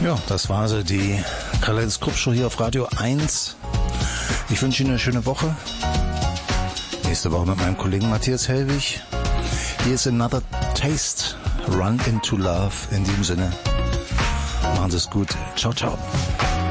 Ja, das war sie, die Kaleidoskop-Show hier auf Radio 1. Ich wünsche Ihnen eine schöne Woche. Nächste Woche mit meinem Kollegen Matthias Hellwig. Hier ist Another Taste, Run into Love. In diesem Sinne, machen Sie es gut. Ciao, ciao.